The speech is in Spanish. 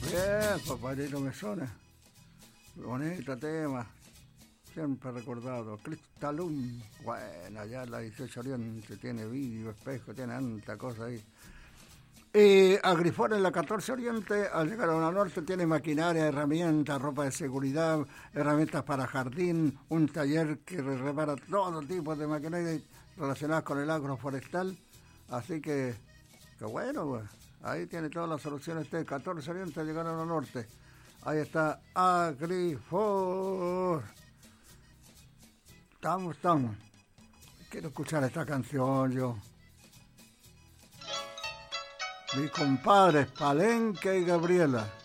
Bien, Paparito Mesona. Bonito tema. Siempre recordado. Cristalum. Bueno, allá la 18 Oriente tiene vídeo, espejo, tiene tanta cosa ahí. Y Agrifón en la 14 Oriente, al llegar a la norte, tiene maquinaria, herramientas, ropa de seguridad, herramientas para jardín, un taller que repara todo tipo de maquinaria relacionadas con el agroforestal. Así que bueno, pues, ahí tiene todas las soluciones. 14 Oriente, al llegar a la norte. Ahí está Agrifón. Estamos. Quiero escuchar esta canción yo. Mis compadres Palenque y Gabriela.